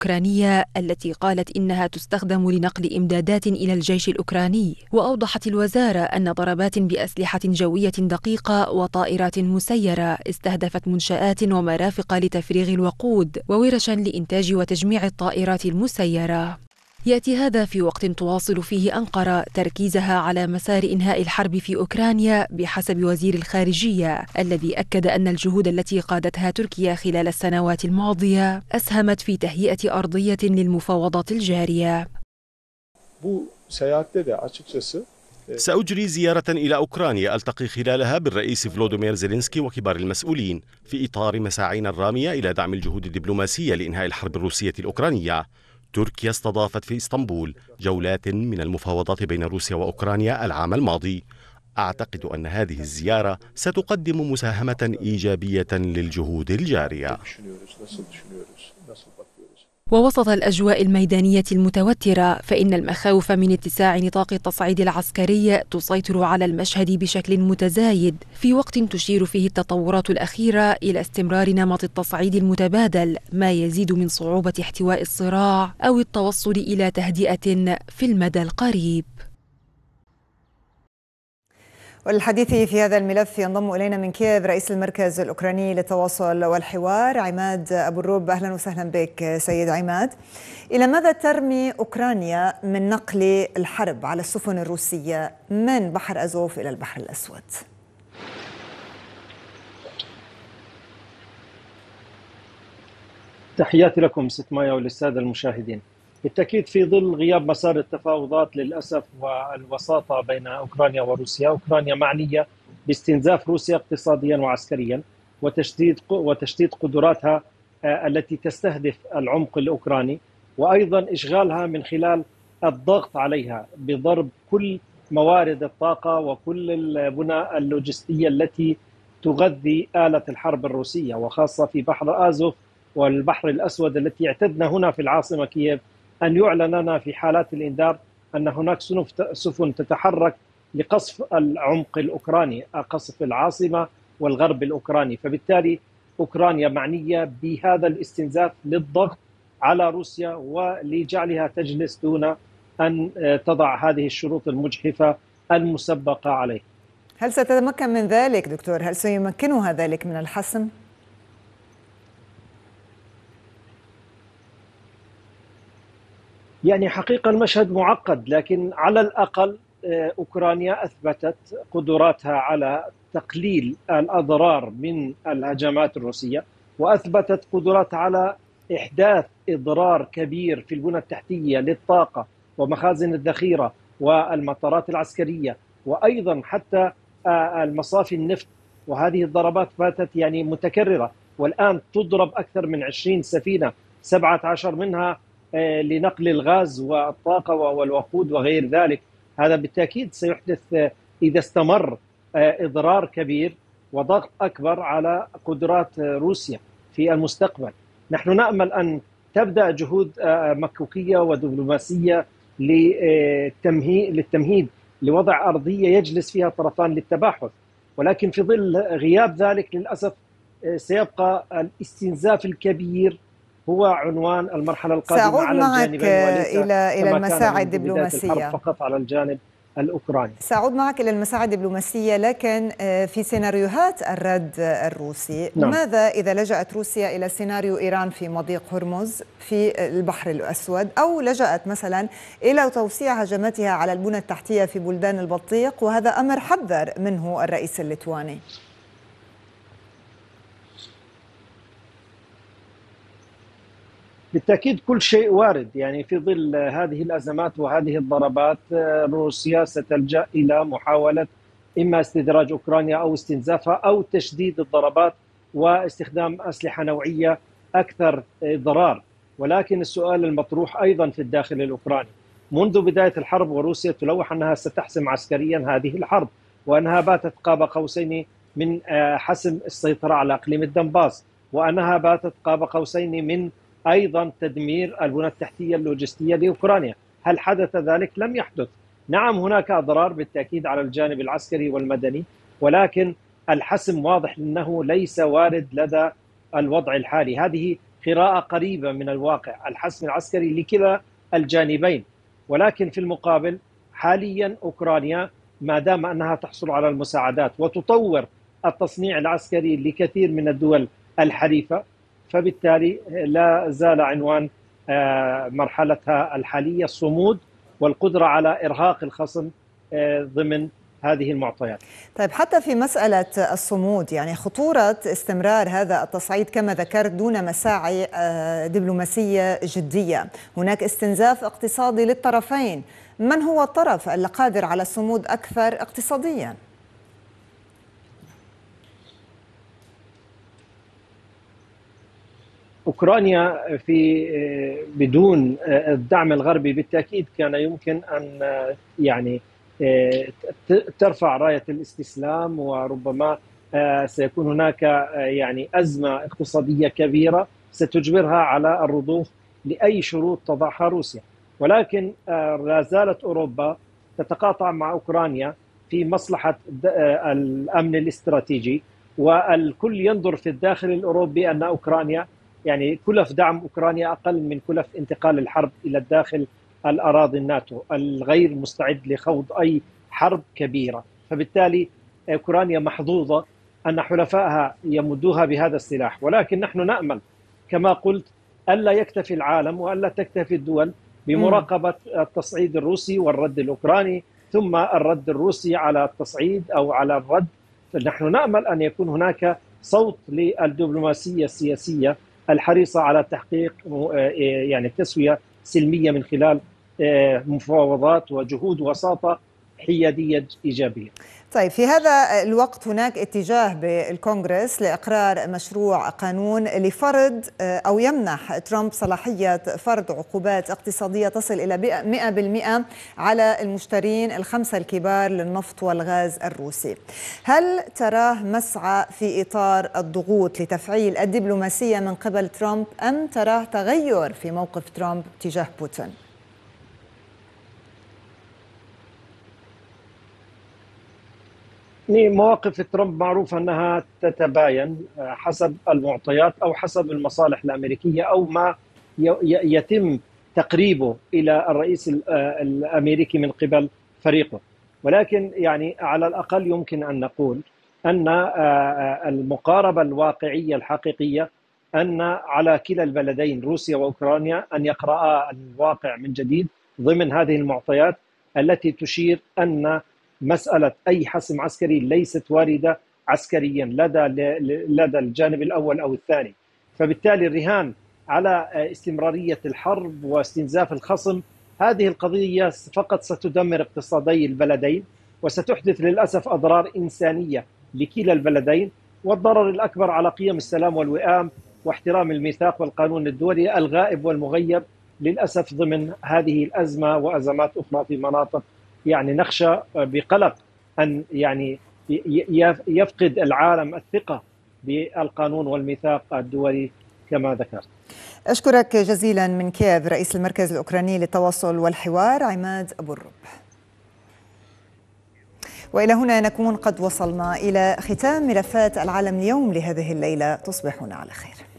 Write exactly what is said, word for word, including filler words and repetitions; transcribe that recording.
الأوكرانية التي قالت إنها تستخدم لنقل إمدادات إلى الجيش الأوكراني. وأوضحت الوزارة أن ضربات بأسلحة جوية دقيقة وطائرات مسيرة استهدفت منشآت ومرافق لتفريغ الوقود وورشا لإنتاج وتجميع الطائرات المسيرة. يأتي هذا في وقت تواصل فيه أنقرة تركيزها على مسار إنهاء الحرب في أوكرانيا بحسب وزير الخارجية، الذي أكد أن الجهود التي قادتها تركيا خلال السنوات الماضية أسهمت في تهيئة أرضية للمفاوضات الجارية. سأجري زيارة إلى أوكرانيا ألتقي خلالها بالرئيس فلوديمير زيلينسكي وكبار المسؤولين في إطار مساعينا الرامية إلى دعم الجهود الدبلوماسية لإنهاء الحرب الروسية الأوكرانية. تركيا استضافت في اسطنبول جولات من المفاوضات بين روسيا وأوكرانيا العام الماضي. أعتقد أن هذه الزيارة ستقدم مساهمة إيجابية للجهود الجارية. ووسط الأجواء الميدانية المتوترة، فإن المخاوف من اتساع نطاق التصعيد العسكري تسيطر على المشهد بشكل متزايد، في وقت تشير فيه التطورات الأخيرة إلى استمرار نمط التصعيد المتبادل، ما يزيد من صعوبة احتواء الصراع أو التوصل إلى تهدئة في المدى القريب. والحديث في هذا الملف ينضم إلينا من كييف رئيس المركز الأوكراني للتواصل والحوار عماد أبو الروب. أهلا وسهلا بك سيد عماد. إلى ماذا ترمي أوكرانيا من نقل الحرب على السفن الروسية من بحر أزوف إلى البحر الأسود؟ تحياتي لكم ست مايا وللسادة المشاهدين. بالتأكيد في ظل غياب مسار التفاوضات للأسف والوساطة بين أوكرانيا وروسيا، أوكرانيا معنية باستنزاف روسيا اقتصاديا وعسكريا وتشديد وتشديد قدراتها التي تستهدف العمق الأوكراني، وأيضا إشغالها من خلال الضغط عليها بضرب كل موارد الطاقة وكل البنى اللوجستية التي تغذي آلة الحرب الروسية، وخاصة في بحر آزوف والبحر الأسود التي اعتدنا هنا في العاصمة كييف أن يعلن لنا في حالات الإنذار أن هناك سفن تتحرك لقصف العمق الأوكراني، قصف العاصمة والغرب الأوكراني. فبالتالي أوكرانيا معنية بهذا الاستنزاف للضغط على روسيا ولجعلها تجلس دون أن تضع هذه الشروط المجحفة المسبقة عليه. هل ستتمكن من ذلك دكتور؟ هل سيمكنها ذلك من الحسم؟ يعني حقيقة المشهد معقد، لكن على الأقل أوكرانيا أثبتت قدراتها على تقليل الأضرار من الهجمات الروسية، وأثبتت قدراتها على إحداث إضرار كبير في البنى التحتية للطاقة ومخازن الذخيرة والمطارات العسكرية وأيضا حتى المصافي النفط. وهذه الضربات باتت يعني متكررة، والآن تضرب أكثر من عشرين سفينة، سبعة عشر منها لنقل الغاز والطاقة والوقود وغير ذلك. هذا بالتأكيد سيحدث إذا استمر إضرار كبير وضغط أكبر على قدرات روسيا في المستقبل. نحن نأمل أن تبدأ جهود مكوكية ودبلوماسية للتمهيد لوضع أرضية يجلس فيها الطرفان للتباحث، ولكن في ظل غياب ذلك للأسف سيبقى الاستنزاف الكبير هو عنوان المرحلة القادمة على الجانبين، وليس إلى إلى المساعي الدبلوماسية فقط على الجانب الأوكراني. سأعود معك إلى المساعي الدبلوماسية، لكن في سيناريوهات الرد الروسي، نعم. ماذا إذا لجأت روسيا إلى سيناريو إيران في مضيق هرمز في البحر الأسود، أو لجأت مثلا إلى توسيع هجماتها على البنى التحتية في بلدان البلطيق، وهذا أمر حذر منه الرئيس الليتواني؟ بالتأكيد كل شيء وارد، يعني في ظل هذه الأزمات وهذه الضربات روسيا ستلجأ إلى محاولة إما استدراج أوكرانيا أو استنزافها أو تشديد الضربات واستخدام أسلحة نوعية أكثر ضرار. ولكن السؤال المطروح أيضا في الداخل الأوكراني منذ بداية الحرب، وروسيا تلوح أنها ستحسم عسكريا هذه الحرب، وأنها باتت قاب قوسين من حسم السيطرة على إقليم الدنباس، وأنها باتت قاب قوسين من أيضا تدمير البنى التحتية اللوجستية لأوكرانيا. هل حدث ذلك؟ لم يحدث. نعم هناك أضرار بالتأكيد على الجانب العسكري والمدني، ولكن الحسم واضح أنه ليس وارد لدى الوضع الحالي. هذه قراءة قريبة من الواقع الحسم العسكري لكلا الجانبين. ولكن في المقابل حاليا أوكرانيا ما دام أنها تحصل على المساعدات وتطور التصنيع العسكري لكثير من الدول الحليفة، فبالتالي لا زال عنوان مرحلتها الحالية الصمود والقدرة على إرهاق الخصم ضمن هذه المعطيات. طيب، حتى في مسألة الصمود، يعني خطورة استمرار هذا التصعيد كما ذكرت دون مساعي دبلوماسية جدية، هناك استنزاف اقتصادي للطرفين، من هو الطرف القادر على الصمود أكثر اقتصاديا؟ أوكرانيا في بدون الدعم الغربي بالتأكيد كان يمكن أن يعني ترفع راية الاستسلام، وربما سيكون هناك يعني أزمة اقتصادية كبيرة ستجبرها على الرضوخ لأي شروط تضعها روسيا. ولكن لا زالت أوروبا تتقاطع مع أوكرانيا في مصلحة الأمن الاستراتيجي، والكل ينظر في الداخل الأوروبي أن أوكرانيا يعني كلف دعم أوكرانيا أقل من كلف انتقال الحرب إلى الداخل الأراضي الناتو الغير مستعد لخوض أي حرب كبيرة. فبالتالي أوكرانيا محظوظة أن حلفائها يمدوها بهذا السلاح، ولكن نحن نأمل كما قلت ألا يكتفي العالم وألا تكتفي الدول بمراقبة التصعيد الروسي والرد الأوكراني ثم الرد الروسي على التصعيد أو على الرد. فنحن نأمل أن يكون هناك صوت للدبلوماسية السياسية الحريصة على تحقيق يعني تسوية سلمية من خلال مفاوضات وجهود وساطة حيادية إيجابية. طيب، في هذا الوقت هناك اتجاه بالكونغرس لإقرار مشروع قانون لفرض أو يمنح ترامب صلاحية فرض عقوبات اقتصادية تصل إلى مئة بالمئة على المشترين الخمسة الكبار للنفط والغاز الروسي. هل تراه مسعى في إطار الضغوط لتفعيل الدبلوماسية من قبل ترامب، أم تراه تغير في موقف ترامب تجاه بوتين؟ مواقف ترامب معروف أنها تتباين حسب المعطيات أو حسب المصالح الأمريكية أو ما يتم تقريبه إلى الرئيس الأمريكي من قبل فريقه. ولكن يعني على الأقل يمكن أن نقول أن المقاربة الواقعية الحقيقية أن على كلا البلدين روسيا وأوكرانيا أن يقرأا الواقع من جديد ضمن هذه المعطيات التي تشير أن مسألة أي حسم عسكري ليست واردة عسكريا لدى لدى الجانب الأول أو الثاني. فبالتالي الرهان على استمرارية الحرب واستنزاف الخصم، هذه القضية فقط ستدمر اقتصادي البلدين وستحدث للأسف أضرار إنسانية لكلا البلدين، والضرر الأكبر على قيم السلام والوئام واحترام الميثاق والقانون الدولي الغائب والمغيب للأسف ضمن هذه الأزمة وأزمات أخرى في مناطق. يعني نخشى بقلق أن يعني يفقد العالم الثقة بالقانون والميثاق الدولي كما ذكرت. أشكرك جزيلا من كييف رئيس المركز الأوكراني للتواصل والحوار عماد أبو الرب. وإلى هنا نكون قد وصلنا إلى ختام ملفات العالم اليوم لهذه الليلة. تصبحون على خير.